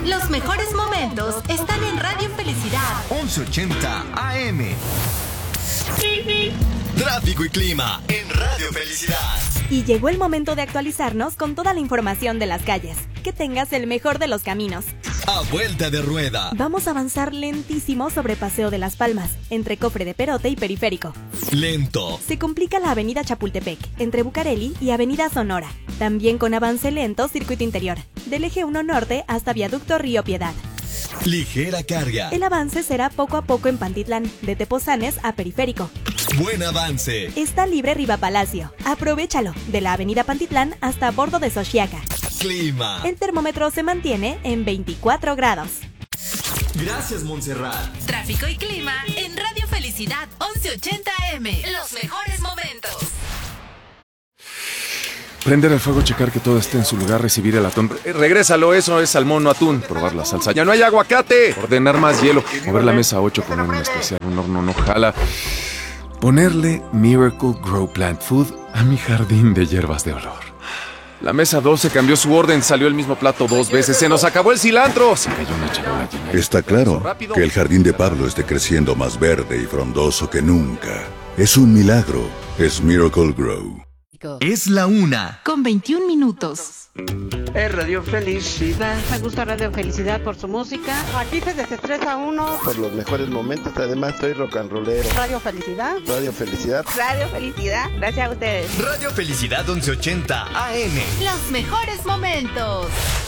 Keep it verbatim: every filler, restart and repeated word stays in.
Los mejores momentos están en Radio Felicidad once ochenta A M. Tráfico y clima en Radio Felicidad. Y llegó el momento de actualizarnos con toda la información de las calles. Que tengas el mejor de los caminos. A vuelta de rueda. Vamos a avanzar lentísimo sobre Paseo de las Palmas, entre Cofre de Perote y Periférico. Lento. Se complica la Avenida Chapultepec, entre Bucareli y Avenida Sonora. También con avance lento Circuito Interior, del Eje uno Norte hasta Viaducto Río Piedad. Ligera carga. El avance será poco a poco en Pantitlán, de Tepozanes a Periférico. Buen avance. Está libre Riva Palacio. Aprovéchalo, de la Avenida Pantitlán hasta Bordo de Xochiaca. Clima. El termómetro se mantiene en veinticuatro grados. Gracias, Montserrat. Tráfico y clima en Radio Felicidad once ochenta A M. Los mejores momentos. Prender el fuego, checar que todo esté en su lugar, recibir el atún. Eh, regrésalo, eso es salmón, no atún. Probar la salsa. ¡Ya no hay aguacate! Ordenar más hielo. Mover la mesa ocho, poner un especial. Un horno no jala. Ponerle Miracle Grow Plant Food a mi jardín de hierbas de olor. La mesa doce cambió su orden, salió el mismo plato dos veces. ¡Se nos acabó el cilantro! Se cayó una charola llena. Está claro que el jardín de Pablo esté creciendo más verde y frondoso que nunca. Es un milagro. Es Miracle Grow. Es la una. Con veintiún minutos. Es Radio Felicidad. Me gusta Radio Felicidad por su música. Aquí se desestresa uno. Por los mejores momentos, además soy rock and rollero. Radio Felicidad. Radio Felicidad. Radio Felicidad. Gracias a ustedes. Radio Felicidad once ochenta A M. Los mejores momentos.